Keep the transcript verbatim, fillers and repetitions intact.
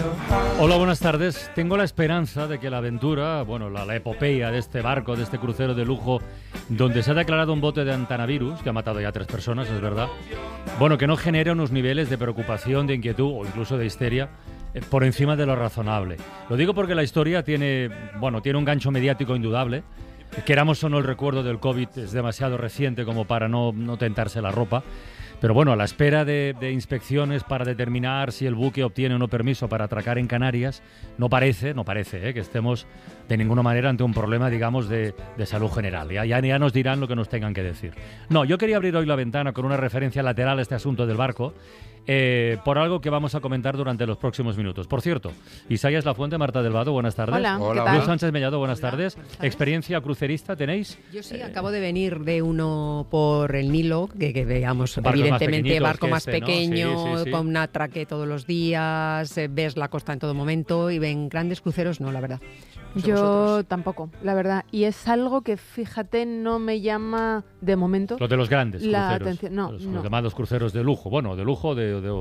Hola, buenas tardes. Tengo la esperanza de que la aventura, bueno, la, la epopeya de este barco, de este crucero de lujo, donde se ha declarado un bote de antanavirus, que ha matado ya a tres personas, es verdad, bueno, que no genere unos niveles de preocupación, de inquietud o incluso de histeria eh, por encima de lo razonable. Lo digo porque la historia tiene, bueno, tiene un gancho mediático indudable. Queramos o no, el recuerdo del COVID es demasiado reciente como para no, no tentarse la ropa. Pero bueno, a la espera de, de inspecciones para determinar si el buque obtiene o no permiso para atracar en Canarias, no parece, no parece ¿eh? que estemos de ninguna manera ante un problema, digamos, de, de salud general. Ya, ya, ya nos dirán lo que nos tengan que decir. No, yo quería abrir hoy la ventana con una referencia lateral a este asunto del barco, eh, por algo que vamos a comentar durante los próximos minutos. Por cierto, Isaías Lafuente, Marta del Vado, buenas tardes. Hola, Hola. ¿qué tal? Luis Sánchez Mellado, buenas Hola, tardes. buenas tardes. ¿Experiencia crucerista tenéis? Yo sí, acabo de venir de uno por el Nilo, que, que veamos, Barcos más evidentemente, pequeñitos barco que más este, ¿no? pequeño, Sí, sí, sí. con un atraque todos los días, eh, ves la costa en todo momento, y ven grandes cruceros, no, la verdad. No sé Yo vosotros. tampoco, la verdad. Y es algo que, fíjate, no me llama de momento Los de los grandes la cruceros. atención. No, los, no. los llamados cruceros de lujo. Bueno, de lujo de, de